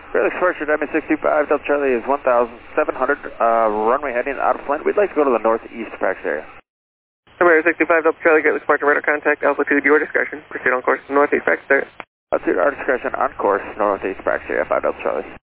Fairly Fortune, MA625, Delta Charlie is 1,700, runway heading out of Flint. We'd like to go to the northeast practice area. American 65, Delta Charlie, get departure radar contact, altitude, your discretion. Proceed on course, northeast practice area. Altitude, our discretion, on course, northeast practice area, 5 Delta Charlie.